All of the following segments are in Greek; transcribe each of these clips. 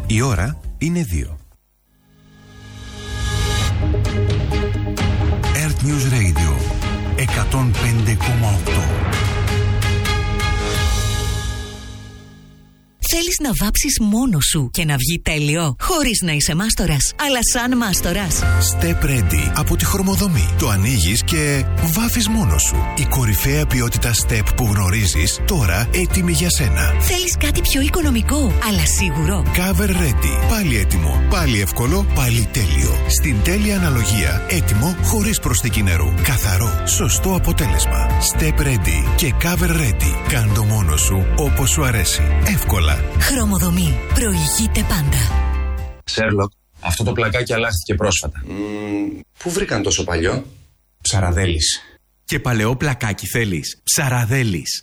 Η ώρα είναι 2. Earth News Radio 105,8. Θέλεις να βάψεις μόνος σου και να βγει τέλειο, χωρίς να είσαι μάστορας, αλλά σαν μάστορας? Step Ready από τη Χρωμοδομή. Το ανοίγεις και βάφεις μόνος σου. Η κορυφαία ποιότητα Step που γνωρίζεις, τώρα έτοιμη για σένα. Θέλεις κάτι πιο οικονομικό, αλλά σίγουρο? Cover Ready. Πάλι έτοιμο, πάλι εύκολο, πάλι τέλειο. Στην τέλεια αναλογία, έτοιμο χωρίς προσθήκη νερού. Καθαρό, σωστό αποτέλεσμα. Step Ready και Cover Ready. Κάν' το μόνος σου όπως σου αρέσει. Εύκολα. Χρωμοδομή. Προηγείται πάντα. Σέρλοκ, αυτό το πλακάκι αλλάχθηκε πρόσφατα. Πού βρήκαν τόσο παλιό? Ψαραδέλης. Και παλαιό πλακάκι θέλεις? Ψαραδέλης.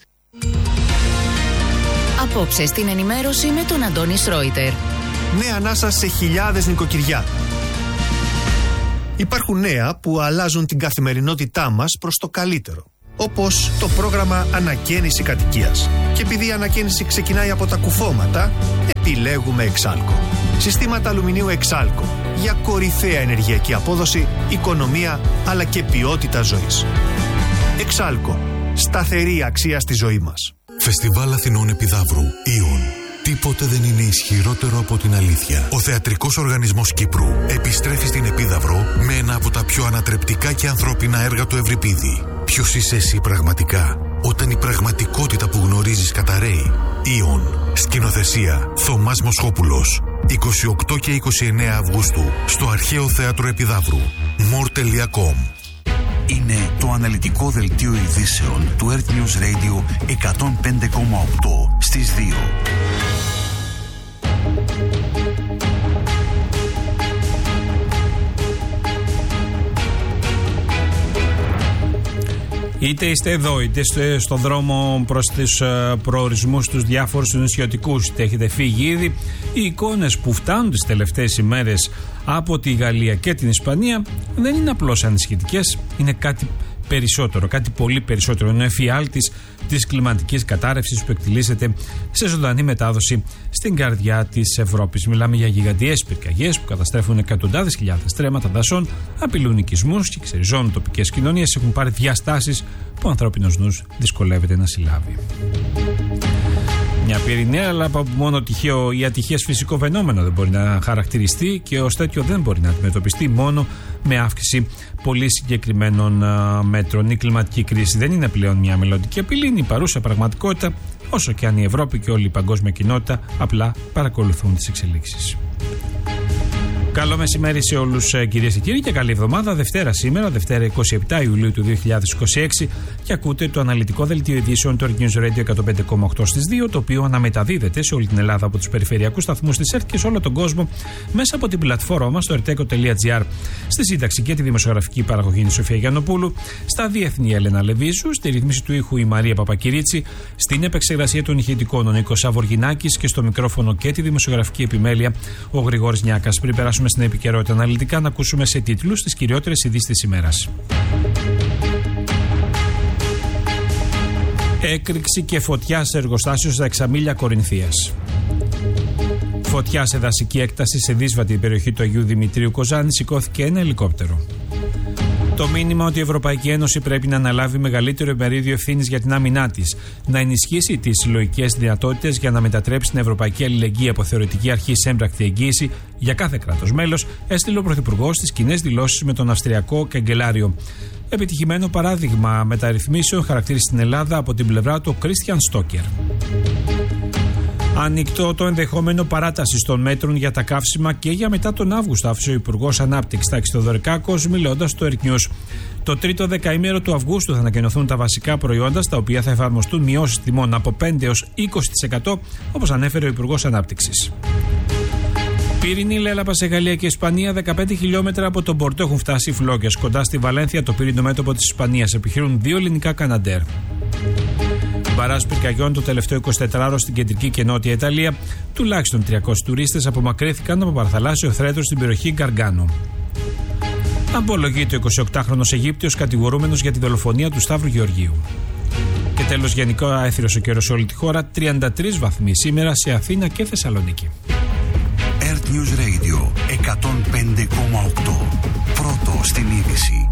Απόψε στην ενημέρωση με τον Αντώνη Στρόιτερ. Νέα ανάσα σε χιλιάδες νοικοκυριά. Υπάρχουν νέα που αλλάζουν την καθημερινότητά μας προς το καλύτερο. Όπως το πρόγραμμα Ανακαίνιση Κατοικίας. Και επειδή η ανακαίνιση ξεκινάει από τα κουφώματα, επιλέγουμε Εξάλκο. Συστήματα αλουμινίου Εξάλκο για κορυφαία ενεργειακή απόδοση, οικονομία αλλά και ποιότητα ζωής. Εξάλκο. Σταθερή αξία στη ζωή μας. Φεστιβάλ Αθηνών Επιδαύρου. Ιον. Τίποτε δεν είναι ισχυρότερο από την αλήθεια. Ο Θεατρικός Οργανισμός Κύπρου επιστρέφει στην Επίδαυρο με ένα από τα πιο ανατρεπτικά και ανθρώπινα έργα του Ευρυπίδη. Ποιος είσαι εσύ πραγματικά, όταν η πραγματικότητα που γνωρίζεις καταραίει? Ιον. Σκηνοθεσία Θωμάς Μοσχόπουλος. 28 και 29 Αυγούστου στο Αρχαίο Θέατρο Επιδαύρου. more.com. Είναι το αναλυτικό δελτίο ειδήσεων του Earth News Radio 105,8 στις 2. Είτε είστε εδώ, είτε είστε στον δρόμο προς τους προορισμούς τους διάφορους νησιωτικούς, είτε έχετε φύγει ήδη, οι εικόνες που φτάνουν τις τελευταίες ημέρες από τη Γαλλία και την Ισπανία δεν είναι απλώς ανησυχητικές, είναι κάτι περισσότερο, κάτι πολύ περισσότερο. Είναι ο εφιάλτης της κλιματικής κατάρρευσης που εκτιλήσεται σε ζωντανή μετάδοση στην καρδιά της Ευρώπης. Μιλάμε για γιγαντιές πυρκαγιές που καταστρέφουν εκατοντάδες χιλιάδες στρέμματα δασών, απειλούν οικισμούς και ξεριζώνουν τοπικές κοινωνίες. Έχουν πάρει διαστάσεις που ο ανθρώπινος νους δυσκολεύεται να συλλάβει. Μια πυρηναία, αλλά από μόνο τυχαίο ή ατυχές φυσικό φαινόμενο δεν μπορεί να χαρακτηριστεί και ως τέτοιο δεν μπορεί να αντιμετωπιστεί μόνο με αύξηση πολύ συγκεκριμένων μέτρων. Η κλιματική κρίση δεν είναι πλέον μια μελλοντική απειλή, είναι η παρούσα πραγματικότητα, όσο και αν η Ευρώπη και όλη η παγκόσμια κοινότητα απλά παρακολουθούν τις εξελίξεις. Καλό μεσημέρι σε όλους κυρίες και κύριοι και καλή εβδομάδα. Δευτέρα σήμερα, Δευτέρα 27 Ιουλίου του 2026 και ακούτε το αναλυτικό δελτίο ειδήσεων του Earth News Radio 105,8 στις 2, το οποίο αναμεταδίδεται σε όλη την Ελλάδα από τους περιφερειακούς σταθμούς της Earth και σε όλο τον κόσμο μέσα από την πλατφόρμα μας στο erteco.gr. Στη σύνταξη και τη δημοσιογραφική παραγωγή είναι η Σοφία Γιαννοπούλου, στα διεθνή Έλενα Λεβίζου, στη ρύθμιση του ήχου η Μαρία Παπακυρίτσι, στην επεξεργασία των ηχητικών ο Νίκος Σαβοργινάκης και στο μικρόφωνο και τη δημοσιογραφική επιμέλεια ο Γρηγόρης Νιάκας. Πριν περάσουμε στην επικαιρότητα αναλυτικά, να ακούσουμε σε τίτλους τις κυριότερες ειδήσεις της ημέρας. Έκρηξη και φωτιά σε εργοστάσιο στα Εξαμήλια Κορινθίας. Φωτιά σε δασική έκταση σε δύσβατη περιοχή του Αγίου Δημητρίου Κοζάνη, σηκώθηκε ένα ελικόπτερο. Το μήνυμα ότι η Ευρωπαϊκή Ένωση πρέπει να αναλάβει μεγαλύτερο μερίδιο ευθύνης για την άμυνά της, να ενισχύσει τις συλλογικές δυνατότητες για να μετατρέψει την Ευρωπαϊκή Αλληλεγγύη από θεωρητική αρχή σε έμπρακτη εγγύηση για κάθε κράτος μέλος, έστειλε ο Πρωθυπουργός στις κοινές δηλώσεις με τον Αυστριακό Καγκελάριο. Επιτυχημένο παράδειγμα μεταρρυθμίσεων χαρακτήρισε στην Ελλάδα από την πλευρά του Κρίστιαν Στόκερ. Ανοιχτό το ενδεχόμενο παράταση των μέτρων για τα καύσιμα και για μετά τον Αύγουστο, άφησε ο Υπουργός Ανάπτυξης Τάκης Θεοδωρικάκος, μιλώντας στο Earth News. Το τρίτο δεκαήμερο του Αυγούστου θα ανακοινωθούν τα βασικά προϊόντα στα οποία θα εφαρμοστούν μειώσεις τιμών από 5 έως 20%, όπως ανέφερε ο Υπουργός Ανάπτυξης. Πύρινη λέλαπα σε Γαλλία και Ισπανία. 15 χιλιόμετρα από τον Πορτό έχουν φτάσει οι φλόγες. Κοντά στη Βαλένθια, το πύρινο μέτωπο της Ισπανίας, επιχειρούν 2 ελληνικά Καναντέρ. Μπαράζ πυρκαγιών το τελευταίο 24ωρο στην κεντρική και νότια Ιταλία. Τουλάχιστον 300 τουρίστες απομακρύνθηκαν από παραθαλάσσιο θρέτο στην περιοχή Γκαργκάνο. Απολογείται ο 28χρονος Αιγύπτιος κατηγορούμενος για τη δολοφονία του Σταύρου Γεωργίου. Και τέλος, γενικά έθριος ο καιρός σε όλη τη χώρα. 33 βαθμοί σήμερα σε Αθήνα και Θεσσαλονίκη. Alert News Radio 105,8. Πρώτο στην είδηση.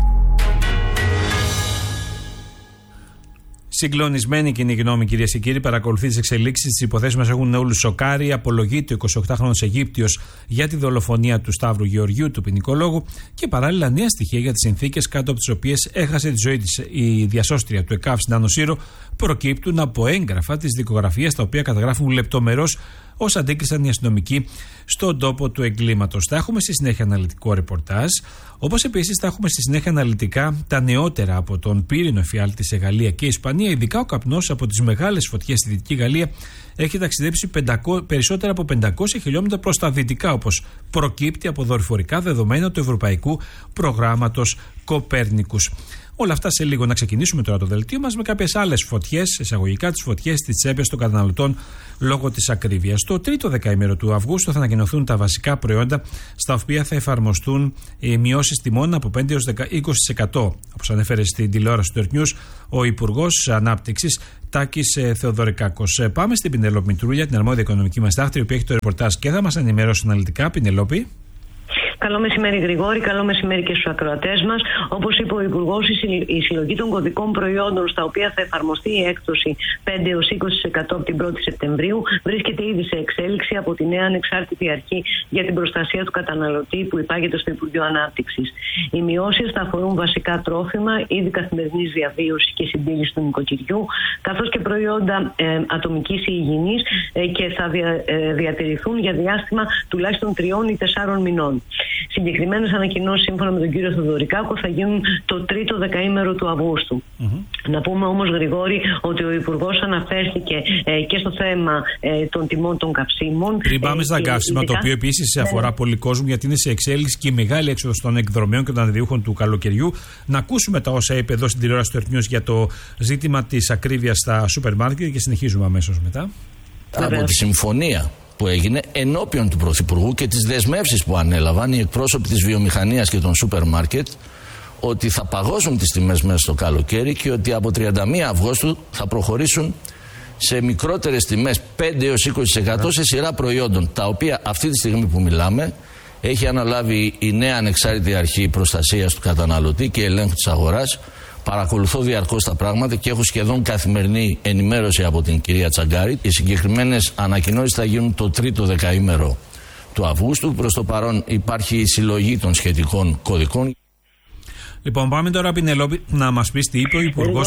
Συγκλονισμένη κοινή γνώμη, κυρίες και κύριοι, παρακολουθεί τις εξελίξεις. Τις υποθέσεις μας έχουν όλους σοκάρει. Απολογείται ο 28χρονος Αιγύπτιος για τη δολοφονία του Σταύρου Γεωργίου, του ποινικολόγου, και παράλληλα νέα στοιχεία για τις συνθήκες κάτω από τις οποίες έχασε τη ζωή της η διασώστρια του ΕΚΑΒ στην Άνω Σύρο προκύπτουν από έγγραφα της δικογραφίας, τα οποία καταγράφουν λεπτομερώς ως αντίκρισαν οι αστυνομικοί στον τόπο του εγκλήματος. Θα έχουμε στη συνέχεια αναλυτικό ρεπορτάζ, όπως επίσης θα έχουμε στη συνέχεια αναλυτικά τα νεότερα από τον πύρινο εφιάλτη σε Γαλλία και Ισπανία. Ειδικά ο καπνός από τις μεγάλες φωτιές στη Δυτική Γαλλία έχει ταξιδέψει περισσότερα από 500 χιλιόμετρα προς τα δυτικά, όπως προκύπτει από δορυφορικά δεδομένα του Ευρωπαϊκού Προγράμματος Κοπέρνικους. Όλα αυτά σε λίγο. Να ξεκινήσουμε τώρα το δελτίο μας με κάποιες άλλες φωτιές, εισαγωγικά τις φωτιές στις τσέπες των καταναλωτών λόγω της ακρίβειας. Το τρίτο δεκαήμερο του Αυγούστου θα ανακοινωθούν τα βασικά προϊόντα στα οποία θα εφαρμοστούν μειώσεις τιμών από 5 έως 20%. Όπως ανέφερε στην τηλεόραση του Earth News ο Υπουργός Ανάπτυξης Τάκης Θεοδωρικάκος. Πάμε στην Πινελόπη Μητρούλια, την αρμόδια οικονομική μας τάχτη, η οποία έχει το ρεπορτάζ και θα μας ενημερώσει αναλυτικά. Πινελόπη. Καλό μεσημέρι, Γρηγόρη. Καλό μεσημέρι και στους ακροατές μας. Όπως είπε ο Υπουργός, η συλλογή των κωδικών προϊόντων στα οποία θα εφαρμοστεί η έκπτωση 5 έως 20% από την 1η Σεπτεμβρίου βρίσκεται ήδη σε εξέλιξη από τη νέα ανεξάρτητη αρχή για την προστασία του καταναλωτή που υπάγεται στο Υπουργείο Ανάπτυξης. Οι μειώσεις θα αφορούν βασικά τρόφιμα, είδη καθημερινής διαβίωσης και συντήρησης του νοικοκυριού, καθώς και προϊόντα ατομικής υγιεινής και θα διατηρηθούν για διάστημα τουλάχιστον 3 ή 4 μηνών. Συγκεκριμένες ανακοινώσεις σύμφωνα με τον κύριο Θεοδωρικάκο θα γίνουν το τρίτο δεκαήμερο του Αυγούστου. Να πούμε όμως, Γρηγόρη, ότι ο Υπουργός αναφέρθηκε και στο θέμα των τιμών των καυσίμων. Πριν πάμε στα καύσιμα, το οποίο επίσης αφορά πολύ κόσμο, γιατί είναι σε εξέλιξη και η μεγάλη έξοδος των εκδρομέων και των αντιδιούχων του καλοκαιριού. Να ακούσουμε τα όσα είπε εδώ στην τηλεόραση του Earth News για το ζήτημα της ακρίβειας στα σούπερ μάρκετ και συνεχίζουμε αμέσως μετά. Από τη συμφωνία που έγινε ενώπιον του Πρωθυπουργού και τις δεσμεύσεις που ανέλαβαν οι εκπρόσωποι της βιομηχανίας και των σούπερ μάρκετ, ότι θα παγώσουν τις τιμές μέσα στο καλοκαίρι και ότι από 31 Αυγούστου θα προχωρήσουν σε μικρότερες τιμές 5 έως 20% σε σειρά προϊόντων, τα οποία αυτή τη στιγμή που μιλάμε έχει αναλάβει η νέα ανεξάρτητη αρχή προστασίας του καταναλωτή και ελέγχου της αγοράς. Παρακολουθώ διαρκώς τα πράγματα και έχω σχεδόν καθημερινή ενημέρωση από την κυρία Τσαγκάρη. Οι συγκεκριμένες ανακοινώσεις θα γίνουν το τρίτο δεκαήμερο του Αυγούστου. Προς το παρόν υπάρχει η συλλογή των σχετικών κωδικών. Λοιπόν, πάμε τώρα, Πινελόπη, να μας πεις τι είπε ο Υπουργός.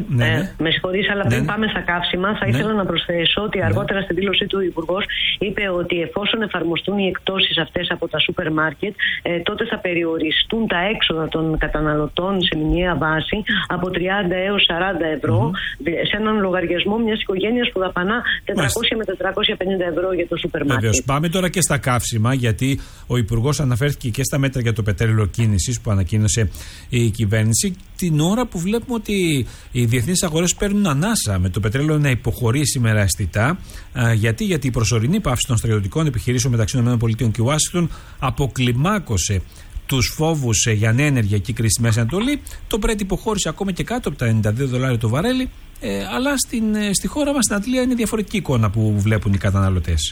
Με συγχωρείς, αλλά πριν πάμε στα καύσιμα, θα ήθελα να προσθέσω ότι αργότερα στην δήλωσή του ο Υπουργός είπε ότι εφόσον εφαρμοστούν οι εκπτώσεις αυτές από τα σούπερ μάρκετ, τότε θα περιοριστούν τα έξοδα των καταναλωτών σε μηνιαία βάση από 30 έως 40 ευρώ σε έναν λογαριασμό μιας οικογένειας που δαπανά 400 με 450 ευρώ για το σούπερ μάρκετ. Βεβαίως. Πάμε τώρα και στα καύσιμα, γιατί ο Υπουργός αναφέρθηκε και στα μέτρα για το πετρέλαιο κίνησης που ανακοίνωσε η κυβέρνηση, την ώρα που βλέπουμε ότι οι διεθνείς αγορές παίρνουν ανάσα με το πετρέλαιο να υποχωρεί σήμερα αισθητά. Γιατί η προσωρινή πάυση των στρατιωτικών επιχειρήσεων μεταξύ ΗΠΑ και Ουάσιγκτον αποκλιμάκωσε τους φόβους για νέα ενεργειακή κρίση στη Μέση Ανατολή. Το Brent υποχώρησε ακόμα και κάτω από τα $92 το βαρέλι. Αλλά στη χώρα μας, στην Αντλία, είναι διαφορετική εικόνα που βλέπουν οι καταναλωτές.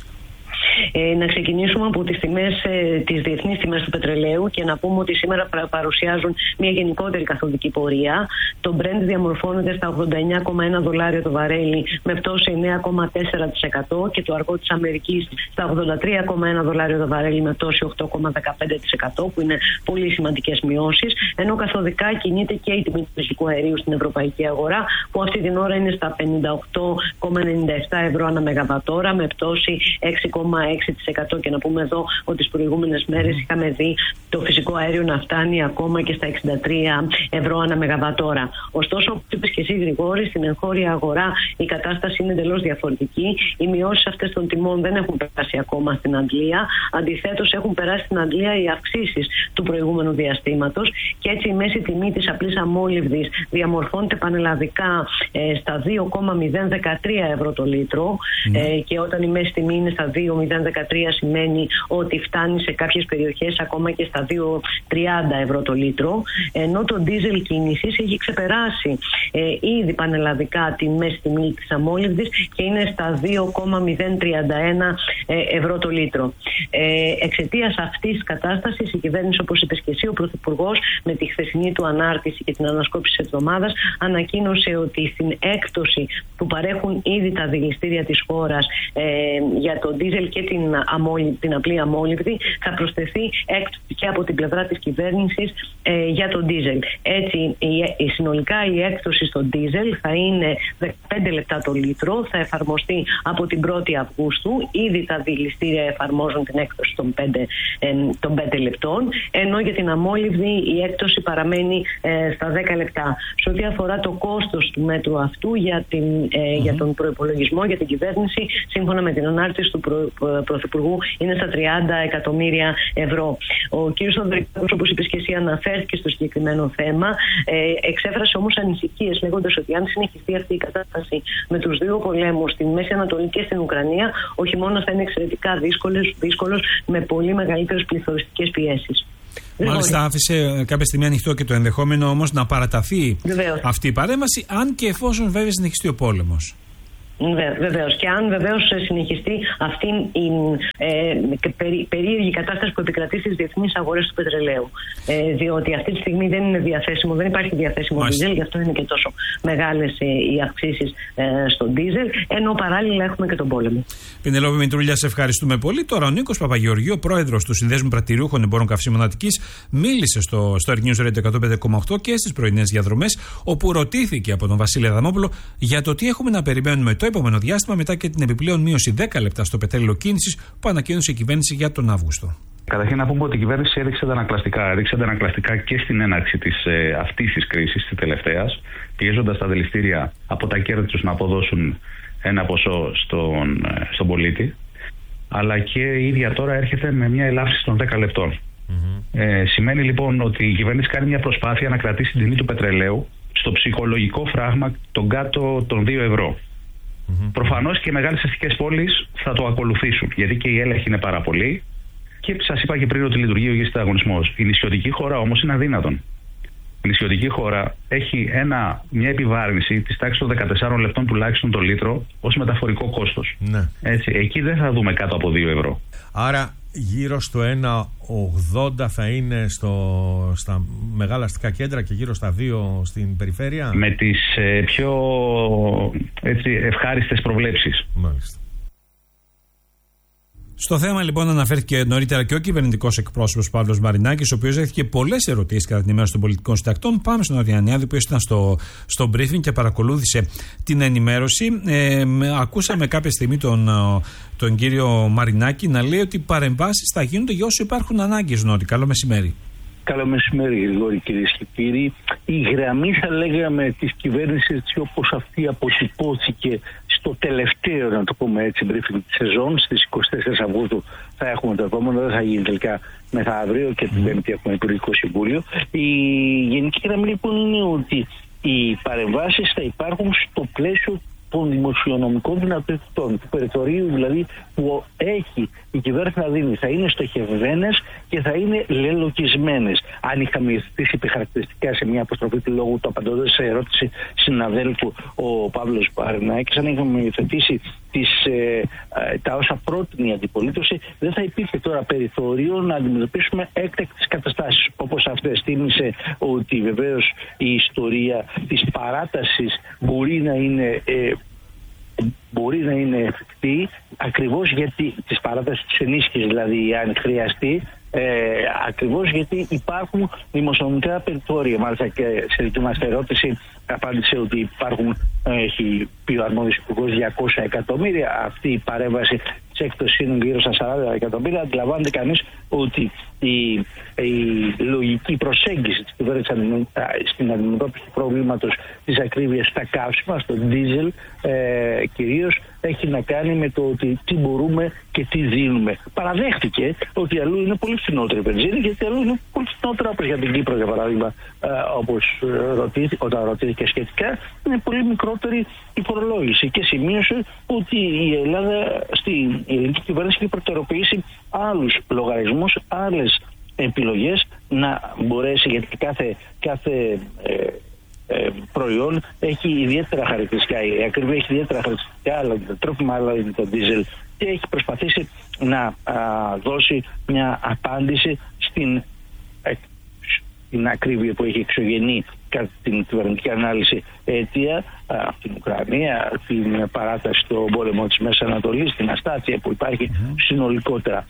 Να ξεκινήσουμε από τις διεθνείς τιμές του πετρελαίου και να πούμε ότι σήμερα παρουσιάζουν μια γενικότερη καθοδική πορεία. Το Brent διαμορφώνεται στα $89,1 το βαρέλι με πτώση 9,4% και το αργό της Αμερικής στα $83,1 το βαρέλι με πτώση 8,15%, που είναι πολύ σημαντικές μειώσεις, ενώ καθοδικά κινείται και η τιμή του φυσικού αερίου στην ευρωπαϊκή αγορά, που αυτή την ώρα είναι στα €58,97 ανά μεγαβατόρα με πτώση 6,6%. Και να πούμε εδώ ότι τις προηγούμενες μέρες είχαμε δει το φυσικό αέριο να φτάνει ακόμα και στα €63 ανά μεγαβατόρα. Ωστόσο, όπως είπες και εσύ, Γρηγόρη, στην εγχώρια αγορά η κατάσταση είναι εντελώς διαφορετική. Οι μειώσεις αυτές των τιμών δεν έχουν περάσει ακόμα στην Αγγλία. Αντιθέτως, έχουν περάσει στην Αγγλία οι αυξήσεις του προηγούμενου διαστήματος και έτσι η μέση τιμή της απλής αμόλυβδης διαμορφώνεται πανελλαδικά στα €2,013 το λίτρο. Και όταν η μέση τιμή είναι στα 2,013 σημαίνει ότι φτάνει σε κάποιες περιοχές ακόμα και στα στα 2,30 ευρώ το λίτρο, ενώ το ντίζελ κίνησης έχει ξεπεράσει ήδη πανελλαδικά τη μέση τιμή της αμόλυβδης και είναι στα 2,031 ευρώ το λίτρο. Εξαιτίας αυτής της κατάστασης, η κυβέρνηση, όπως είπες και εσύ, ο Πρωθυπουργός, με τη χθεσινή του ανάρτηση και την ανασκόπηση της εβδομάδας, ανακοίνωσε ότι στην έκπτωση που παρέχουν ήδη τα δηληστήρια της χώρας για το ντίζελ και την απλή αμόλυβδη, θα προσθεθεί έκπτωση και από την πλευρά της κυβέρνησης για το ντίζελ. Έτσι, συνολικά η έκπτωση στο ντίζελ θα είναι 15 λεπτά το λίτρο, θα εφαρμοστεί από την 1η Αυγούστου. Ήδη τα δηληστήρια εφαρμόζουν την έκπτωση των 5 λεπτών, ενώ για την αμόλυβδη η έκπτωση παραμένει στα 10 λεπτά. Σε ό,τι αφορά το κόστος του μέτρου αυτού για τον προϋπολογισμό, για την κυβέρνηση, σύμφωνα με την ανάρτηση του Πρωθυπουργού, είναι στα 30 εκατομμύρια ευρώ. Ο κ. Ανδρικάκος, όπως είπες και εσύ, αναφέρθηκε στο συγκεκριμένο θέμα, εξέφρασε όμως ανησυχίες, λέγοντας ότι αν συνεχιστεί αυτή η κατάσταση με τους δύο πολέμους στην Μέση Ανατολή και στην Ουκρανία, ο χειμώνας θα είναι εξαιρετικά δύσκολος, με πολύ μεγαλύτερες πληθωριστικές πιέσεις. Μάλιστα, άφησε κάποια στιγμή ανοιχτό και το ενδεχόμενο όμως να παραταθεί αυτή η παρέμβαση, αν και εφόσον βέβαια συνεχιστεί ο πόλεμος. Βεβαίως. Και αν βεβαίως συνεχιστεί αυτή η περίεργη κατάσταση που επικρατεί στις διεθνείς αγορές του πετρελαίου. Διότι αυτή τη στιγμή δεν υπάρχει διαθέσιμο ντίζελ, γι' αυτό είναι και τόσο μεγάλες οι αυξήσεις στο ντίζελ, ενώ παράλληλα έχουμε και τον πόλεμο. Πινελόπη Μητρούλια, σε ευχαριστούμε πολύ. Τώρα ο Νίκος Παπαγεωργίου, πρόεδρος του Συνδέσμου Πρατηριούχων Εμπόρων Καυσίμων Αττικής, μίλησε στο Air News Radio 105,8 και στις πρωινές διαδρομές, όπου ρωτήθηκε από τον Βασίλη Αδαμόπουλο για το τι έχουμε να περιμένουμε το επόμενο διάστημα μετά και την επιπλέον μείωση 10 λεπτά στο πετρέλαιο κίνησης που ανακοίνωσε η κυβέρνηση για τον Αύγουστο. Καταρχήν να πούμε ότι η κυβέρνηση έδειξε αντανακλαστικά και στην έναρξη αυτής της κρίσης, της τελευταίας, πιέζοντας τα δηληστήρια από τα κέρδη τους να αποδώσουν ένα ποσό στον πολίτη, αλλά και η ίδια τώρα έρχεται με μια ελάφρυνση των 10 λεπτών. Σημαίνει λοιπόν ότι η κυβέρνηση κάνει μια προσπάθεια να κρατήσει την τιμή του πετρελαίου στο ψυχολογικό φράγμα των κάτω των 2 ευρώ. Προφανώς και οι μεγάλες αστικές πόλεις θα το ακολουθήσουν, γιατί και η έλεγχη είναι πάρα πολύ και σας είπα και πριν ότι λειτουργεί ο υγιής ανταγωνισμός. Η νησιωτική χώρα όμως είναι αδύνατον. Η νησιωτική χώρα έχει μια επιβάρυνση της τάξης των 14 λεπτών τουλάχιστον το λίτρο ως μεταφορικό κόστος. Ναι. Έτσι, εκεί δεν θα δούμε κάτω από 2 ευρώ. Άρα γύρω στο 1,80 θα είναι στα μεγάλα αστικά κέντρα και γύρω στα 2 στην περιφέρεια. Με τις πιο ευχάριστες προβλέψεις. Μάλιστα. Στο θέμα λοιπόν αναφέρθηκε νωρίτερα και ο κυβερνητικός εκπρόσωπος Παύλος Μαρινάκης, ο οποίος δέχτηκε πολλές ερωτήσεις κατά την ημέρα των πολιτικών συντακτών. Πάμε στον Αριαννιάδη, που ήταν στο briefing και παρακολούθησε την ενημέρωση. Ακούσαμε κάποια στιγμή τον κύριο Μαρινάκη να λέει ότι οι παρεμβάσεις θα γίνονται για όσο υπάρχουν ανάγκες. Νότι. Καλό μεσημέρι. Καλό μεσημέρι, Γρηγόρη, κυρίες και κύριοι. Η γραμμή, θα λέγαμε, της κυβέρνησης, έτσι όπως αυτή αποτυπώθηκε στο τελευταίο, να το πούμε έτσι, briefing της σεζόν, στις 24 Αυγούστου θα έχουμε το επόμενο, δεν θα γίνει τελικά μεθαύριο και την Πέμπτη έχουμε Υπουργικό Συμβούλιο. Η γενική γραμμή λοιπόν είναι ότι οι παρεμβάσεις θα υπάρχουν στο πλαίσιο των δημοσιονομικών δυνατοτήτων, του περιθωρίου δηλαδή που έχει η κυβέρνηση να δίνει, θα είναι στοχευμένες και θα είναι λελοκισμένες. Αν είχαμε υιοθετήσει χαρακτηριστικά σε μια αποστροφή του λόγου, το απαντώντας σε ερώτηση συναδέλφου ο Παύλος Μαρινάκης, αν είχαμε υιοθετήσει τα όσα πρότεινε η αντιπολίτευση, δεν θα υπήρχε τώρα περιθώριο να αντιμετωπίσουμε έκτακτες καταστάσεις όπως αυτές. Θύμισε ότι βεβαίως η ιστορία της παράτασης μπορεί να είναι εφικτή, ακριβώς γιατί της παράτασης της ενίσχυσης, δηλαδή αν χρειαστεί, ακριβώς γιατί υπάρχουν δημοσιονομικά περιθώρια. Μάλιστα και σε δική μας ερώτηση απάντησε ότι υπάρχουν, έχει πει ο αρμόδιος υπουργός, 200 εκατομμύρια. Αυτή η παρέμβαση της έκπτωσης είναι γύρω στα 40 εκατομμύρια. Αντιλαμβάνεται κανείς ότι η λογική προσέγγιση της κυβέρνησης στην αντιμετώπιση του προβλήματος της ακρίβειας στα καύσιμα, στο ντίζελ κυρίως, έχει να κάνει με το ότι τι μπορούμε και τι δίνουμε. Παραδέχτηκε ότι αλλού είναι πολύ φθηνότερη η βενζίνη, γιατί αλλού είναι πολύ φθηνότερα, όπως για την Κύπρο για παράδειγμα, όταν ρωτήθηκε σχετικά, είναι πολύ μικρότερη η φορολόγηση. Και σημείωσε ότι η Ελλάδα, η ελληνική κυβέρνηση, έχει προτεραιοποιήσει άλλους λογαριασμούς, άλλες επιλογές να μπορέσει, γιατί κάθε προϊόν έχει ιδιαίτερα χαρακτηριστικά. Η ακρίβεια έχει ιδιαίτερα χαρακτηριστικά, αλλά το τρόφιμα, αλλά είναι το ντίζελ, και έχει προσπαθήσει να δώσει μια απάντηση στην ακρίβεια που έχει εξωγενή κατά την κυβερνητική ανάλυση αίτια, την Ουκρανία, την παράταση του πόλεμου της Μέσης Ανατολής, την αστάθεια που υπάρχει συνολικότερα.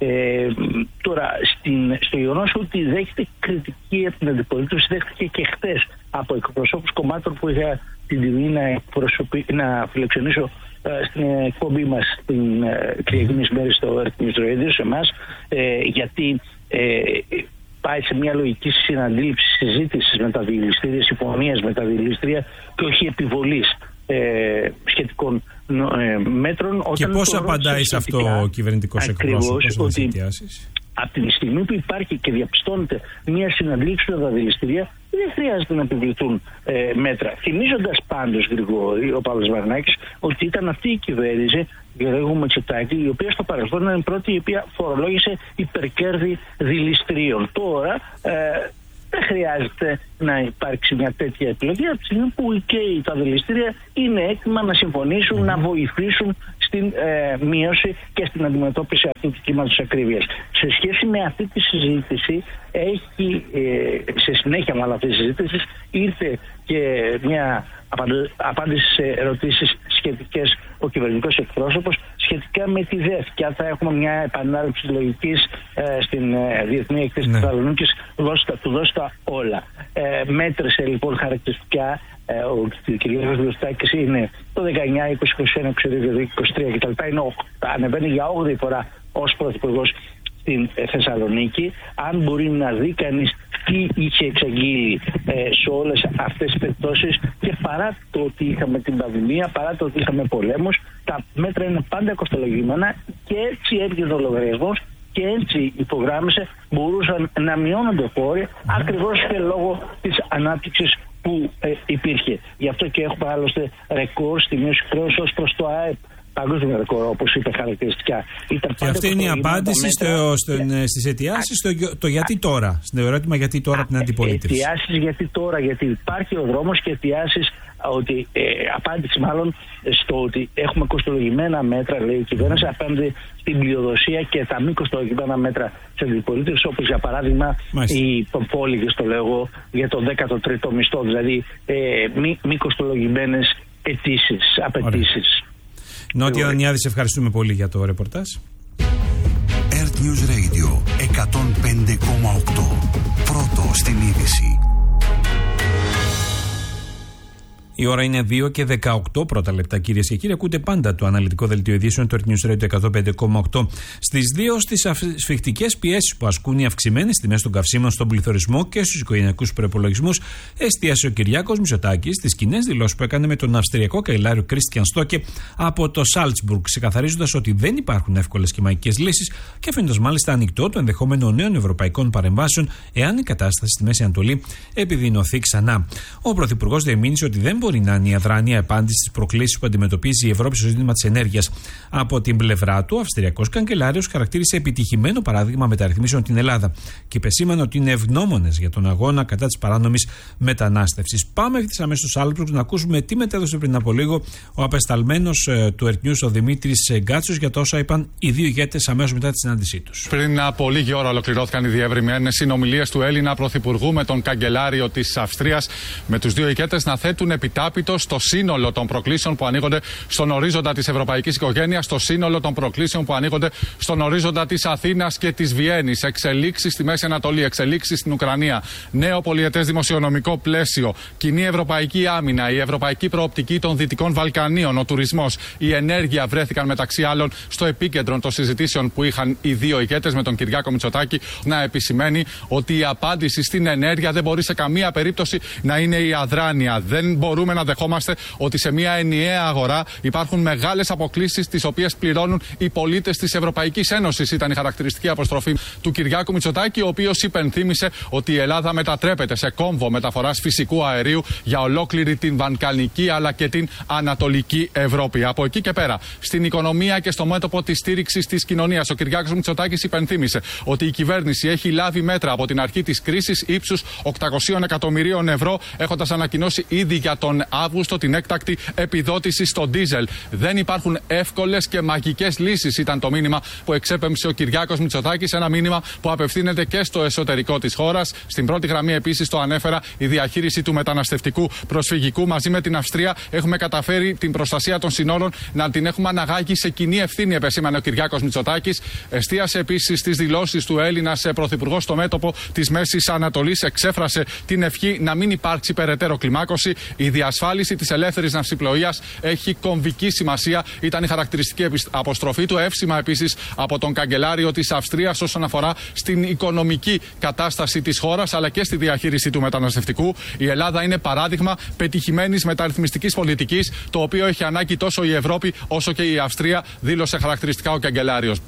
Τώρα, στο γεγονός ότι δέχεται κριτική από την αντιπολίτευση, δέχτηκε και χθες από εκπροσώπους κομμάτων που είχα την τιμή να φιλοξενήσω στην εκπομπή μας την Κυριακή μεσημέρι στο Earth News Radio, σε εμάς, γιατί πάει σε μια λογική συναντήληψη, συζήτηση με τα διελιστήρια, συμφωνίας με τα διελιστήρια και όχι επιβολής σχετικών μέτρων. Και πώς απαντάει σε αυτό ο κυβερνητικός εκπρόσωπος στις αιτιάσεις? Από τη στιγμή που υπάρχει και διαπιστώνεται μια συναντήληψη με τα διελιστήρια, δεν χρειάζεται να επιβληθούν μέτρα. Θυμίζοντας πάντως, Γρηγόρη, ο Παύλος Βαρνάκης, ότι ήταν αυτή η κυβέρνηση, Γιώργου Μητσοτάκη, η οποία στο παρελθόν ήταν η πρώτη η οποία φορολόγησε υπερκέρδη δηληστηρίων. Τώρα δεν χρειάζεται να υπάρξει μια τέτοια επιλογή από τη στιγμή που και τα δηληστήρια είναι έτοιμα να συμφωνήσουν, να βοηθήσουν στην μείωση και στην αντιμετώπιση αυτού του κύματος ακρίβειας. Σε σχέση με αυτή τη συζήτηση, σε συνέχεια με αυτή τη συζήτηση, ήρθε και μια απάντηση σε ερωτήσεις σχετικές ο κυβερνητικός εκπρόσωπος σχετικά με τη ΔΕΘ και αν θα έχουμε μια επανάληψη λογικής στην Διεθνή Εκθέση της Θεσσαλονίκης, του δώσει τα όλα. Μέτρησε λοιπόν χαρακτηριστικά ο κ. Μητσοτάκης είναι το 19, 20, 21, 22, 23 κτλ. Ανεβαίνει για 8η φορά ως πρωθυπουργός στην Θεσσαλονίκη. Αν μπορεί να δει κανείς τι είχε εξαγγείλει σε όλες αυτές τις περιπτώσεις, και παρά το ότι είχαμε την πανδημία, παρά το ότι είχαμε πολέμους, τα μέτρα είναι πάντα κοστολογημένα και έτσι έρχεται ο λογαριασμός και έτσι υπογράμμισε, μπορούσαν να μειώνονται φόροι ακριβώς και λόγω της ανάπτυξης που υπήρχε. Γι' αυτό και έχουμε άλλωστε ρεκόρ στη μείωση χρέους ως προς το ΑΕΠ. Παγκόσμιο ρεκόρ, όπως είπε χαρακτηριστικά. Και αυτή είναι η απάντηση στις αιτιάσεις, το γιατί τώρα. Στην ερώτημα γιατί τώρα από την αντιπολίτευση. Αιτιάσεις γιατί τώρα, γιατί υπάρχει ο δρόμος, και αιτιάσεις ότι απάντηση μάλλον στο ότι έχουμε κοστολογημένα μέτρα, λέει η κυβέρνηση, απέναντι στην πλειοδοσία και τα μη κοστολογημένα μέτρα της αντιπολίτευσης, όπως για παράδειγμα οι πόλιγες, το λέω εγώ, για το 13ο μισθό, δηλαδή μη κοστολογημένες απαιτήσεις. Νότια Δανιάδη, σε ευχαριστούμε πολύ για το ρεπορτάζ. Earth News Radio 105,8. Πρώτο στην είδηση. Η ώρα είναι 2 και 18 πρώτα λεπτά, κυρίες και κύριοι. Ακούτε πάντα το αναλυτικό δελτίο ειδήσεων του Earth News Radio 105,8. Στις 2, στις ασφιχτικές πιέσεις που ασκούν οι αυξημένες τιμές των καυσίμων στον πληθωρισμό και στους οικογενειακούς προϋπολογισμούς, εστίασε ο Κυριάκος Μητσοτάκης στις κοινές δηλώσεις που έκανε με τον Αυστριακό καηλάριο Κρίστιαν Στόκε από το Σάλτσμπουργκ, ξεκαθαρίζοντας ότι δεν υπάρχουν εύκολες και μαγικές λύσεις και αφήνοντας μάλιστα ανοιχτό το ενδεχόμενο νέων ευρωπαϊκών παρεμβάσεων εάν η κατάσταση στη Μέση Ανατολή επιδεινωθεί ξανά. Ο Πρωθυπουργός διεμήνυσε ότι δεν μπορεί να είναι η αδράνεια απάντηση στις προκλήσεις που αντιμετωπίζει η Ευρώπη στο ζήτημα της ενέργειας. Από την πλευρά του, ο Αυστριακός καγκελάριος χαρακτήρισε επιτυχημένο παράδειγμα μεταρρυθμίσεων την Ελλάδα και υπεσήμανε ότι είναι ευγνώμονες για τον αγώνα κατά της παράνομης μετανάστευσης. Πάμε ευθύς αμέσως στο Σάλτσμπουργκ να ακούσουμε τι μετέδωσε πριν από λίγο ο απεσταλμένος του Earth News, ο Δημήτρης Γκάτσος, για το όσα είπαν οι δύο ηγέτες αμέσως μετά τη συνάντησή τους. Πριν από λίγη ώρα ολοκληρώθηκαν οι διευρυμένες συνομιλίες του Έλληνα Πρωθυπουργού με τον καγκελάριο της Αυστρίας, με τους δύο ηγέτες να θέτουν επιτάπητο στο σύνολο των προκλήσεων που ανοίγονται στον ορίζοντα της ευρωπαϊκής οικογένειας, στο σύνολο των προκλήσεων που ανοίγονται στον ορίζοντα της Αθήνας και της Βιέννης. Εξελίξεις στη Μέση Ανατολή, εξελίξεις στην Ουκρανία, νέο πολιετές δημοσιονομικό πλαίσιο, κοινή ευρωπαϊκή άμυνα, η ευρωπαϊκή προοπτική των Δυτικών Βαλκανίων, ο τουρισμός, η ενέργεια βρέθηκαν μεταξύ άλλων στο επίκεντρο των συζητήσεων που είχαν οι δύο ηγέτες με τον Κυριάκο Μητσοτάκη, να επισημαίνει ότι η απάντηση στην ενέργεια δεν μπορεί σε καμία περίπτωση να είναι η αδράνεια. Δεν μπορούμε μπορούμε να δεχόμαστε ότι σε μια ενιαία αγορά υπάρχουν μεγάλες αποκλίσεις, τις οποίες πληρώνουν οι πολίτες της Ευρωπαϊκής Ένωσης. Ήταν η χαρακτηριστική αποστροφή του Κυριάκου Μητσοτάκη, ο οποίος υπενθύμησε ότι η Ελλάδα μετατρέπεται σε κόμβο μεταφοράς φυσικού αερίου για ολόκληρη την Βαλκανική αλλά και την Ανατολική Ευρώπη. Από εκεί και πέρα, στην οικονομία και στο μέτωπο της στήριξης της κοινωνίας, ο Κυριάκος Μητσοτάκης υπενθύμησε ότι η κυβέρνηση έχει λάβει μέτρα από την αρχή της κρίσης ύψους 800 εκατομμυρίων ευρώ, έχοντας ανακοινώσει ήδη για τον Αύγουστο την έκτακτη επιδότηση στο ντίζελ. Δεν υπάρχουν εύκολες και μαγικές λύσεις, ήταν το μήνυμα που εξέπεμψε ο Κυριάκος Μητσοτάκης. Ένα μήνυμα που απευθύνεται και στο εσωτερικό της χώρας. Στην πρώτη γραμμή, επίσης, το ανέφερα, η διαχείριση του μεταναστευτικού προσφυγικού. Μαζί με την Αυστρία έχουμε καταφέρει την προστασία των συνόρων να την έχουμε αναγάγει σε κοινή ευθύνη, επεσήμανε ο Κυριάκος Μητσοτάκης. Εστίασε επίσης στις δηλώσεις του Έλληνας πρωθυπουργός στο μέτωπο της Μέσης Ανατολής. Εξέφρασε την ευχή να μην υπάρξει περαιτέρω κλιμάκωση. Η διασφάλιση της ελεύθερης ναυσιπλοείας έχει κομβική σημασία. Ήταν η χαρακτηριστική αποστροφή του. Εύσημα επίσης από τον καγκελάριο της Αυστρίας όσον αφορά στην οικονομική κατάσταση της χώρας αλλά και στη διαχείριση του μεταναστευτικού. Η Ελλάδα είναι παράδειγμα πετυχημένης μεταρρυθμιστικής πολιτικής, το οποίο έχει ανάγκη τόσο η Ευρώπη όσο και η Αυστρία, δήλωσε χαρακτηριστικά ο καγκελάριος.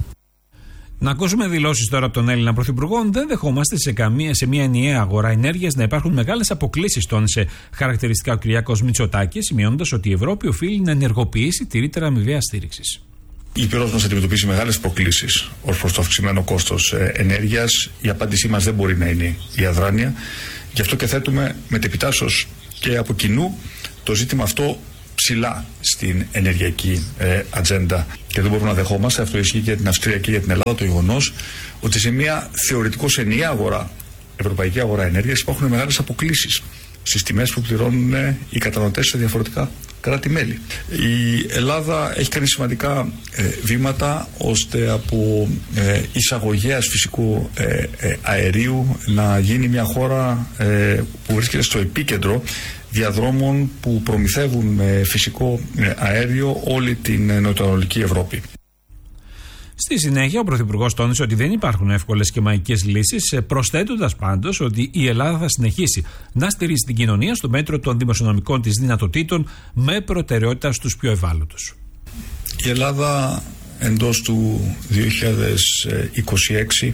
Να ακούσουμε δηλώσεις τώρα από τον Έλληνα Πρωθυπουργό. Δεν δεχόμαστε σε μια ενιαία αγορά ενέργειας να υπάρχουν μεγάλες αποκλίσεις, τόνισε χαρακτηριστικά ο Κυριάκος Μητσοτάκης, σημειώνοντας ότι η Ευρώπη οφείλει να ενεργοποιήσει τη ρήτρα αμοιβαίας στήριξης. Η Υπήρος μας αντιμετωπίσει μεγάλες προκλήσεις ως προς το αυξημένο κόστος ενέργειας. Η απάντησή μας δεν μπορεί να είναι η αδράνεια. Γι' αυτό και θέτουμε μετεπιτάσσως και από κοινού το ζήτημα αυτό ψηλά στην ενεργειακή ατζέντα. Και δεν μπορούμε να δεχόμαστε, αυτό ισχύει και για την Αυστρία και για την Ελλάδα, το γεγονός ότι σε μια θεωρητικώς ενιαία αγορά, ευρωπαϊκή αγορά ενέργειας, υπάρχουν μεγάλες αποκλίσεις στις τιμές που πληρώνουν οι καταναλωτές σε διαφορετικά κράτη-μέλη. Η Ελλάδα έχει κάνει σημαντικά βήματα ώστε από εισαγωγέας φυσικού αερίου να γίνει μια χώρα που βρίσκεται στο επίκεντρο διαδρόμων που προμηθεύουν με φυσικό αέριο όλη την νοτιοανατολική Ευρώπη. Στη συνέχεια, ο Πρωθυπουργός τόνισε ότι δεν υπάρχουν εύκολες και μαγικές λύσεις, προσθέτοντας πάντως ότι η Ελλάδα θα συνεχίσει να στηρίζει την κοινωνία στο μέτρο των δημοσιονομικών της δυνατοτήτων με προτεραιότητα στους πιο ευάλωτους. Η Ελλάδα εντός του 2026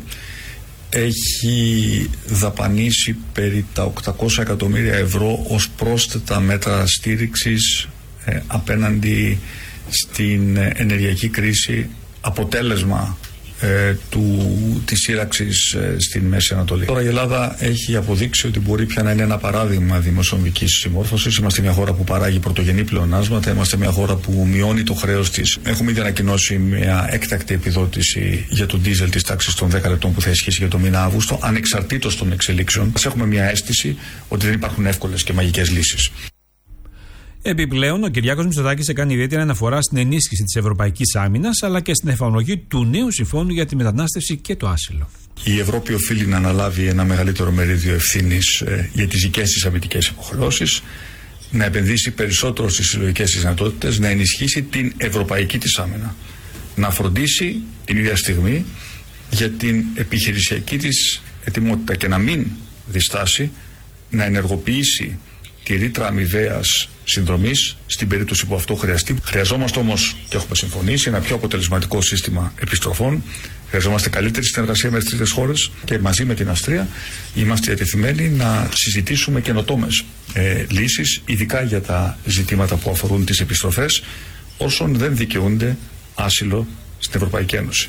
έχει δαπανίσει περί τα 800 εκατομμύρια ευρώ ως πρόσθετα μέτρα στήριξης απέναντι στην ενεργειακή κρίση, αποτέλεσμα της σύραξης στην Μέση Ανατολή. Τώρα η Ελλάδα έχει αποδείξει ότι μπορεί πια να είναι ένα παράδειγμα δημοσιονομικής συμμόρφωσης. Είμαστε μια χώρα που παράγει πρωτογενή πλεονάσματα, είμαστε μια χώρα που μειώνει το χρέος της. Έχουμε ήδη ανακοινώσει μια έκτακτη επιδότηση για τον ντίζελ της τάξης των 10 λεπτών που θα ισχύσει για το μήνα Αύγουστο, ανεξαρτήτως των εξελίξεων. Έχουμε μια αίσθηση ότι δεν υπάρχουν εύκολες και μαγικές λύσεις. Επιπλέον, ο Κυριάκος Μητσοτάκης έκανε ιδιαίτερη αναφορά στην ενίσχυση της ευρωπαϊκής άμυνας αλλά και στην εφαρμογή του νέου συμφώνου για τη μετανάστευση και το άσυλο. Η Ευρώπη οφείλει να αναλάβει ένα μεγαλύτερο μερίδιο ευθύνης για τις δικές της αμυντικές υποχρεώσεις, να επενδύσει περισσότερο στις συλλογικές της δυνατότητες, να ενισχύσει την ευρωπαϊκή της άμυνα, να φροντίσει την ίδια στιγμή για την επιχειρησιακή της ετοιμότητα και να μην διστάσει να ενεργοποιήσει τη ρήτρα αμοιβαίας συνδρομής στην περίπτωση που αυτό χρειαστεί. Χρειαζόμαστε όμως, και έχουμε συμφωνήσει, ένα πιο αποτελεσματικό σύστημα επιστροφών. Χρειαζόμαστε καλύτερη συνεργασία με τις τρίτες χώρες και μαζί με την Αυστρία είμαστε διατεθειμένοι να συζητήσουμε καινοτόμες λύσεις, ειδικά για τα ζητήματα που αφορούν τις επιστροφές όσων δεν δικαιούνται άσυλο στην Ευρωπαϊκή Ένωση.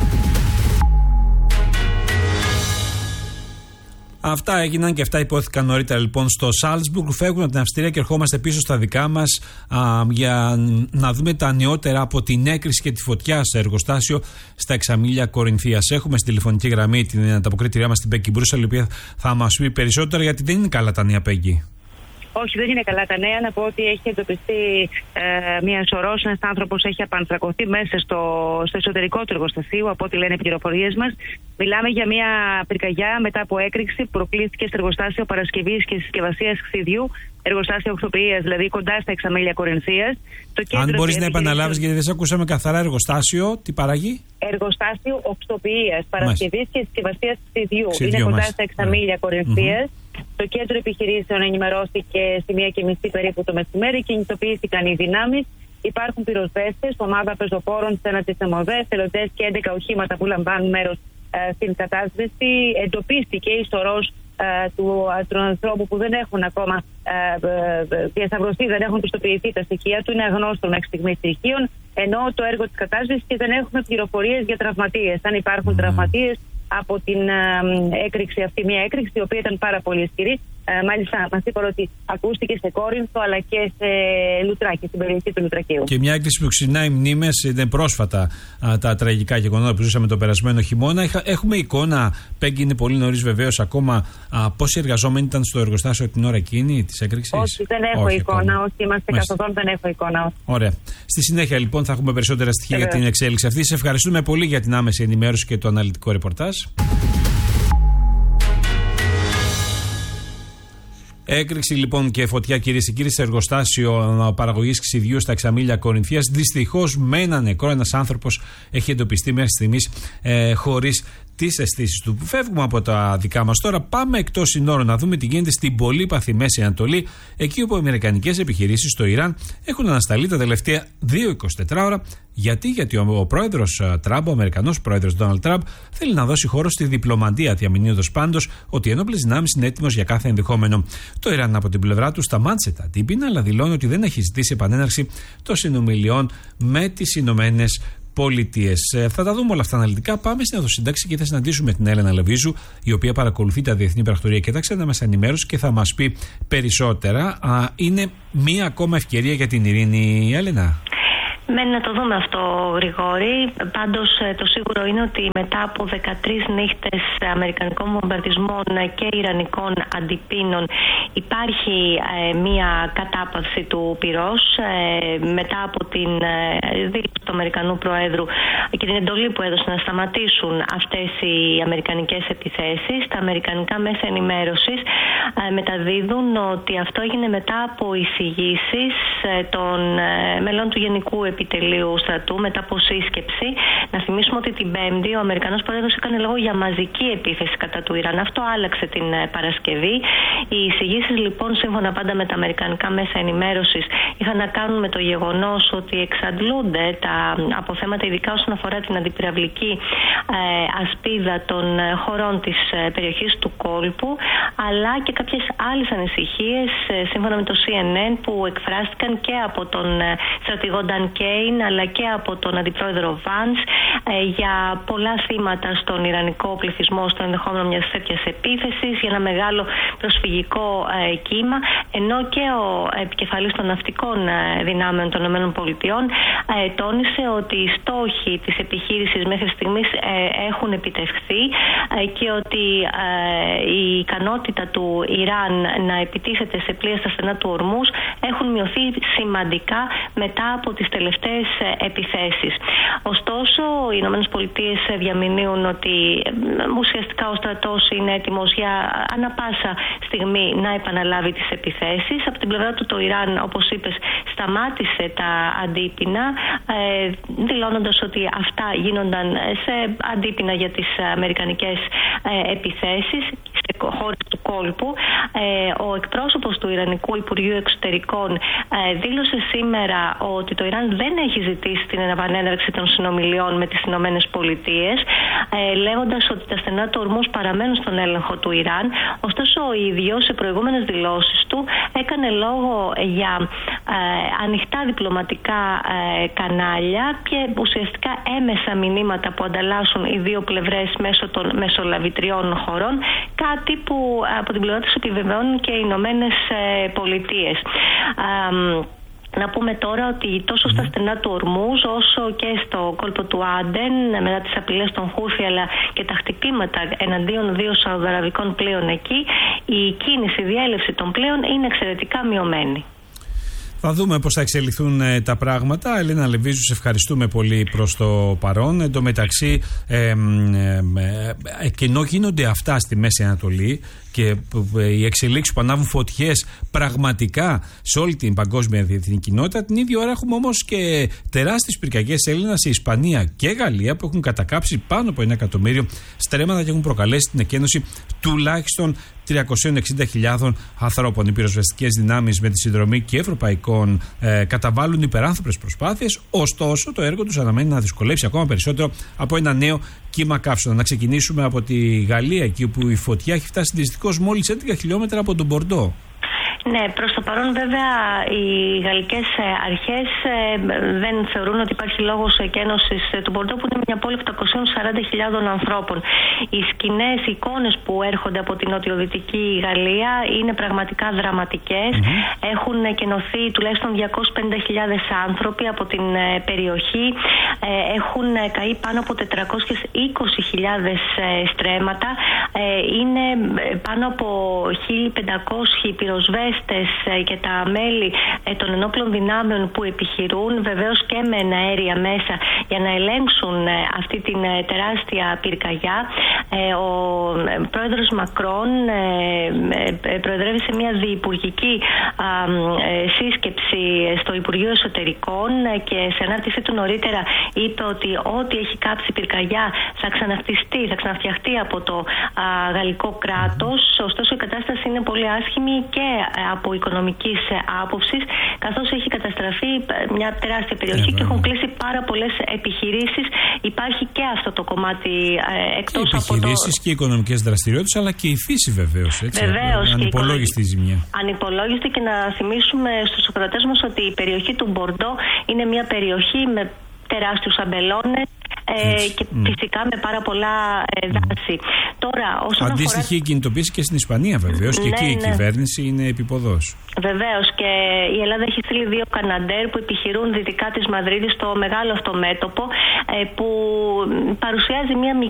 Αυτά έγιναν και αυτά υπόθηκαν νωρίτερα λοιπόν στο Σάλτσμπουργκ. Φεύγουμε από την Αυστρία και ερχόμαστε πίσω στα δικά μας για να δούμε τα νεότερα από την έκρηση και τη φωτιά σε εργοστάσιο στα Εξαμήλια Κορινθίας. Έχουμε στη τηλεφωνική γραμμή την ανταποκρίτριά μας την Πέγκη Μπρούσαλ, η οποία θα μας πει περισσότερα γιατί δεν είναι καλά τα νέα, Πέγκη. Όχι, δεν είναι καλά τα νέα. Να πω ότι έχει εντοπιστεί μια σωρός. Ένας άνθρωπος έχει απανθρακωθεί μέσα στο εσωτερικό του εργοστασίου, από ό,τι λένε οι πληροφορίες μας. Μιλάμε για μια πυρκαγιά μετά από έκρηξη που προκλήθηκε στο εργοστάσιο παρασκευής και συσκευασίας ξυδιού, εργοστάσιο οξοποιίας, δηλαδή κοντά στα Εξαμήλια Κορινθίας. Αν μπορείς να επαναλάβεις, γιατί δεν σε ακούσαμε καθαρά, εργοστάσιο, τι παράγει? Εργοστάσιο οξοποιίας, παρασκευής και συσκευασίας ξυδιού. Είναι κοντά στα Εξαμήλια Κορινθίας. Το κέντρο επιχειρήσεων ενημερώθηκε στη 1:30 περίπου το μεσημέρι, κινητοποιήθηκαν οι δυνάμεις. Υπάρχουν πυροσβέστες, ομάδα πεζοπόρων, σένατες ΑΜΟΔΕ, εθελοντές και 11 οχήματα που λαμβάνουν μέρος στην κατάσβεση. Εντοπίστηκε η σωρός του ανθρώπου που δεν έχουν ακόμα διασταυρωθεί, δεν έχουν πιστοποιηθεί τα στοιχεία του, είναι αγνώστο μέχρι στιγμής στοιχείων, ενώ το έργο της κατάσβεσης και δεν έχουμε πληροφορίες για τραυματίες. Αν υπάρχουν τραυματίες από την έκρηξη αυτή, μια έκρηξη η οποία ήταν πάρα πολύ ισχυρή. Μάλιστα, μας είπαν ότι ακούστηκε σε Κόρινθο αλλά και σε Λουτράκη, στην περιοχή του Λουτρακίου. Και μια έκρηξη που ξυνάει μνήμες, ήταν πρόσφατα τα τραγικά γεγονότα που ζούσαμε τον περασμένο χειμώνα. Έχουμε εικόνα, Πέγγι, είναι πολύ νωρίς βεβαίως ακόμα, πόσοι εργαζόμενοι ήταν στο εργοστάσιο την ώρα εκείνη της έκρηξης? Όχι, δεν έχω εικόνα. Όχι, είμαστε καθοδόν, δεν έχω εικόνα. Όχι. Ωραία. Στη συνέχεια λοιπόν θα έχουμε περισσότερα στοιχεία για την εξέλιξη αυτή. Σε ευχαριστούμε πολύ για την άμεση ενημέρωση και το αναλυτικό ρεπορτάζ. Έκρηξη λοιπόν και φωτιά, κυρίες και κύριοι, σε εργοστάσιο παραγωγής ξυδιού στα Εξαμήλια Κορινθίας. Δυστυχώς με ένα νεκρό, ένας άνθρωπος έχει εντοπιστεί μέχρι στιγμής χωρίς τις αισθήσεις του. Φεύγουμε από τα δικά μας τώρα, πάμε εκτός συνόρων να δούμε τι γίνεται στην πολύπαθη Μέση Ανατολή, εκεί όπου οι αμερικανικές επιχειρήσεις στο Ιράν έχουν ανασταλεί τα τελευταία 2-24 ώρα. Γιατί ο πρόεδρος Τραμπ, ο Αμερικανός πρόεδρος Ντόναλντ Τραμπ, θέλει να δώσει χώρο στη διπλωματία, διαμηνύοντας πάντως ότι οι ενόπλες δυνάμεις είναι έτοιμος για κάθε ενδεχόμενο. Το Ιράν από την πλευρά του σταμάτησε τα τύπινα, αλλά δηλώνει ότι δεν έχει ζητήσει επανέναρξη των συνομιλιών με τις Ηνωμένες Πολιτείες. Θα τα δούμε όλα αυτά αναλυτικά. Πάμε στην Οδοσύνταξη και θα συναντήσουμε την Έλενα Λεβίζου, η οποία παρακολουθεί τα διεθνή πρακτορία και τα ξένα μέσα ενημέρωση και θα μας πει περισσότερα. Είναι μία ακόμα ευκαιρία για την ειρήνη, Έλενα? Μένει να το δούμε αυτό, Γρηγόρη. Πάντως το σίγουρο είναι ότι μετά από 13 νύχτες αμερικανικών βομβαρδισμών και ιρανικών αντιπίνων υπάρχει μία κατάπαυση του πυρός μετά από την δήλωση του Αμερικανού Προέδρου και την εντολή που έδωσε να σταματήσουν αυτές οι αμερικανικές επιθέσεις. Τα αμερικανικά μέσα ενημέρωσης μεταδίδουν ότι αυτό έγινε μετά από εισηγήσεις των μελών του Γενικού Επιτελείου Στρατού, μετά από σύσκεψη. Να θυμίσουμε ότι την Πέμπτη ο Αμερικανός Πρόεδρος έκανε λόγο για μαζική επίθεση κατά του Ιράν. Αυτό άλλαξε την Παρασκευή. Οι εισηγήσεις λοιπόν, σύμφωνα πάντα με τα αμερικανικά μέσα ενημέρωσης, είχαν να κάνουν με το γεγονός ότι εξαντλούνται τα αποθέματα, ειδικά όσον αφορά την αντιπυραυλική ασπίδα των χωρών της περιοχής του κόλπου, αλλά και κάποιες άλλες ανησυχίες, σύμφωνα με το CNN, που εκφράστηκαν και από τον στρατηγό Νταν Κέιν αλλά και από τον αντιπρόεδρο Βάνς για πολλά θύματα στον ιρανικό πληθυσμό στο ενδεχόμενο μιας τέτοιας επίθεσης, για ένα μεγάλο προσφυγικό κύμα, ενώ και ο επικεφαλής των ναυτικών δυνάμεων των ΗΠΑ τόνισε ότι οι στόχοι της επιχείρησης μέχρι στιγμής έχουν επιτευχθεί και ότι η ικανότητα του Ιράν να επιτίθεται σε πλοία στα στενά του Ορμούς έχουν μειωθεί σημαντικά μετά από τις τελευταίες επιθέσεις. Ωστόσο, οι ΗΠΑ διαμηνύουν ότι ουσιαστικά ο στρατός είναι έτοιμος για ανα πάσα στιγμή να επαναλάβει τις επιθέσεις. Από την πλευρά του το Ιράν, όπως είπες, σταμάτησε τα αντίπεινα, δηλώνοντας ότι αυτά γίνονταν σε αντίπεινα για τις αμερικανικές επιθέσεις σε χώρες του κόλπου. Ο εκπρόσωπος του Ιρανικού Υπουργείου Εξωτερικών δήλωσε σήμερα ότι το Ιράν δεν έχει ζητήσει την επανέναρξη των συνομιλιών με τις Ηνωμένες Πολιτείες, λέγοντας ότι τα στενά του Ορμούς παραμένουν στον έλεγχο του Ιράν. Ωστόσο, ο ίδιος σε προηγούμενες δηλώσεις του έκανε λόγο για ανοιχτά διπλωματικά κανάλια και ουσιαστικά έμεσα μηνύματα που ανταλλάσσουν οι δύο πλευρές μέσω των μεσολαβητριών χωρών, κάτι που από την πλευρά τους επιβεβαιώνουν και οι Ηνωμένες Πολιτείες. Να πούμε τώρα ότι τόσο στα στενά του Ορμούζ όσο και στο κόλπο του Άντεν, μετά τις απειλές των Χούθι αλλά και τα χτυπήματα εναντίον δύο σαουδαραβικών πλοίων εκεί, η κίνηση, η διέλευση των πλοίων είναι εξαιρετικά μειωμένη. Θα δούμε πώς θα εξελιχθούν τα πράγματα. Ελένα Λεβίζου, σε ευχαριστούμε πολύ προς το παρόν. Εν τω μεταξύ, και ενώ γίνονται αυτά στη Μέση Ανατολή και οι εξελίξεις που ανάβουν φωτιές πραγματικά σε όλη την παγκόσμια διεθνή κοινότητα, την ίδια ώρα έχουμε όμως και τεράστιες πυρκαγιές Έλληνα σε Ισπανία και Γαλλία που έχουν κατακάψει πάνω από 1 εκατομμύριο στρέμματα και έχουν προκαλέσει την εκένωση τουλάχιστον 360.000 ανθρώπων. Οι πυροσβεστικές δυνάμεις με τη συνδρομή και ευρωπαϊκών καταβάλουν υπεράνθρωπες προσπάθειες, ωστόσο το έργο τους αναμένει να δυσκολεύσει ακόμα περισσότερο από ένα νέο κύμα καύσωνα. Να ξεκινήσουμε από τη Γαλλία, εκεί όπου η φωτιά έχει φτάσει δυστυχώς μόλις 11 χιλιόμετρα από τον Μπορντό. Ναι, προς το παρόν βέβαια οι γαλλικές αρχές δεν θεωρούν ότι υπάρχει λόγος εκένωσης του Μπορντό, που είναι μια πόλη 840.000 ανθρώπων. Οι σκηνές, οι εικόνες που έρχονται από την νοτιοδυτική Γαλλία είναι πραγματικά δραματικές. Έχουν εκενωθεί τουλάχιστον 250.000 άνθρωποι από την περιοχή. Έχουν καεί πάνω από 420.000 στρέμματα. Είναι πάνω από 1.500 πυροσβέστες και τα μέλη των ενόπλων δυνάμεων που επιχειρούν, βεβαίως και με αέρια μέσα, για να ελέγξουν αυτή την τεράστια πυρκαγιά. Ο πρόεδρος Μακρόν προεδρεύει σε μια διυπουργική σύσκεψη στο Υπουργείο Εσωτερικών και σε ανάρτησή του νωρίτερα είπε ότι ό,τι έχει κάψει πυρκαγιά θα ξαναφτιαχτεί από το γαλλικό κράτος. Ωστόσο η κατάσταση είναι πολύ άσχημη και από οικονομικής άποψης, καθώς έχει καταστραφεί μια τεράστια περιοχή και έχουν κλείσει πάρα πολλές επιχειρήσεις. Υπάρχει και αυτό το κομμάτι εκτός από το... Επιχειρήσεις και οικονομικές δραστηριότητες, αλλά και η φύση βεβαίως. Ανυπολόγιστη ζημιά. Ανυπολόγιστη, και να θυμίσουμε στους ακροατές μας ότι η περιοχή του Μπορντό είναι μια περιοχή με τεράστιους αμπελώνες και φυσικά με πάρα πολλά δάση. Τώρα, αντίστοιχη κινητοποίηση και στην Ισπανία βεβαίως, και εκεί η κυβέρνηση είναι επιποδός. Βεβαίως, και η Ελλάδα έχει στείλει 2 Καναντέρ που επιχειρούν δυτικά της Μαδρίτης, στο μεγάλο αυτό μέτωπο, που παρουσιάζει μια